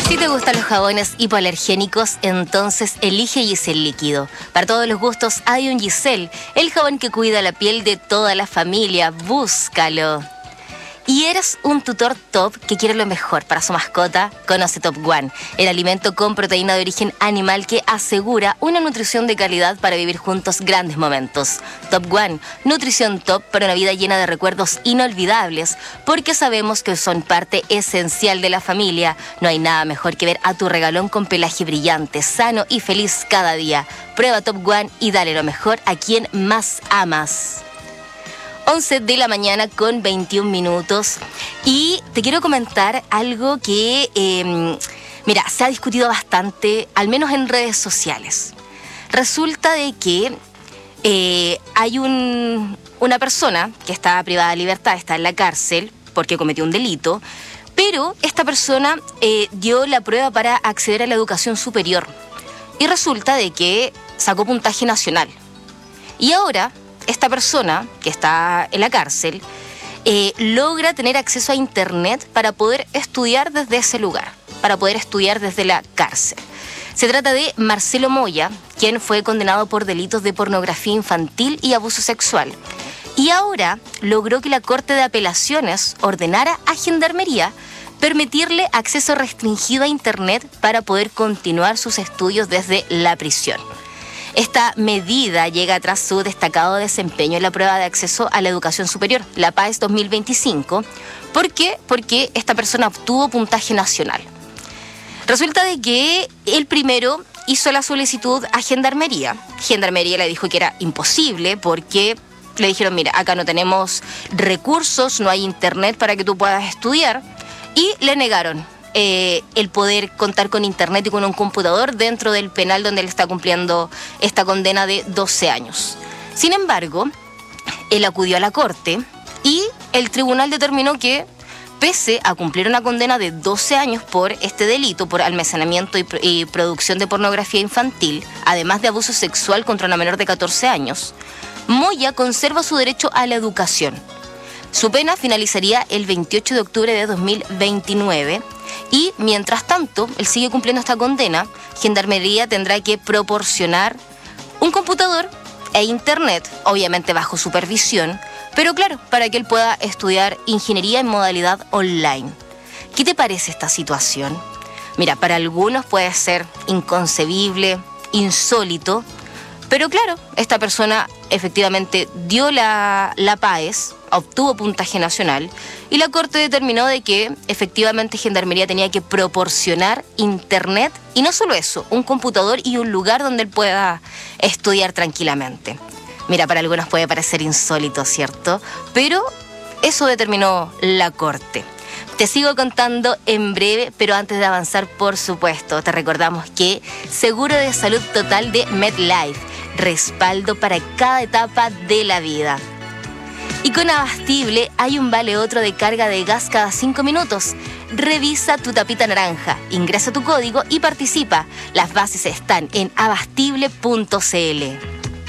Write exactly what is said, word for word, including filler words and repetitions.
Si te gustan los jabones hipoalergénicos, entonces elige Giselle Líquido. Para todos los gustos hay un Giselle, el jabón que cuida la piel de toda la familia. Búscalo. ¿Y eres un tutor top que quiere lo mejor para su mascota? Conoce Top One, el alimento con proteína de origen animal que asegura una nutrición de calidad para vivir juntos grandes momentos. Top One, nutrición top para una vida llena de recuerdos inolvidables, porque sabemos que son parte esencial de la familia. No hay nada mejor que ver a tu regalón con pelaje brillante, sano y feliz cada día. Prueba Top One y dale lo mejor a quien más amas. once de la mañana con veintiún minutos y te quiero comentar algo que, eh, mira, se ha discutido bastante, al menos en redes sociales. Resulta de que eh, hay un, una persona que está privada de libertad, está en la cárcel porque cometió un delito, pero esta persona eh, dio la prueba para acceder a la educación superior y resulta de que sacó puntaje nacional. Y ahora esta persona que está en la cárcel eh, logra tener acceso a internet para poder estudiar desde ese lugar, para poder estudiar desde la cárcel. Se trata de Marcelo Moya, quien fue condenado por delitos de pornografía infantil y abuso sexual. Y ahora logró que la Corte de Apelaciones ordenara a Gendarmería permitirle acceso restringido a internet para poder continuar sus estudios desde la prisión. Esta medida llega tras su destacado desempeño en la prueba de acceso a la educación superior, la PAES dos mil veinticinco. ¿Por qué? Porque esta persona obtuvo puntaje nacional. Resulta de que él primero hizo la solicitud a Gendarmería. Gendarmería le dijo que era imposible porque le dijeron, mira, acá no tenemos recursos, no hay internet para que tú puedas estudiar. Y le negaron Eh, el poder contar con internet y con un computador dentro del penal donde él está cumpliendo esta condena de doce años. Sin embargo, él acudió a la corte y el tribunal determinó que, pese a cumplir una condena de doce años por este delito, por almacenamiento y, y producción de pornografía infantil, además de abuso sexual contra una menor de catorce años, Moya conserva su derecho a la educación. Su pena finalizaría el veintiocho de octubre de dos mil veintinueve y, mientras tanto, él sigue cumpliendo esta condena. Gendarmería tendrá que proporcionar un computador e internet, obviamente bajo supervisión, pero claro, para que él pueda estudiar ingeniería en modalidad online. ¿Qué te parece esta situación? Mira, para algunos puede ser inconcebible, insólito, pero claro, esta persona efectivamente dio la, la PAES, obtuvo puntaje nacional y la Corte determinó de que efectivamente Gendarmería tenía que proporcionar internet y no solo eso, un computador y un lugar donde él pueda estudiar tranquilamente. Mira, para algunos puede parecer insólito, ¿cierto? Pero eso determinó la Corte. Te sigo contando en breve, pero antes de avanzar, por supuesto, te recordamos que Seguro de Salud Total de MetLife, respaldo para cada etapa de la vida. Y con Abastible hay un vale otro de carga de gas cada cinco minutos. Revisa tu tapita naranja, ingresa tu código y participa. Las bases están en abastible punto c l.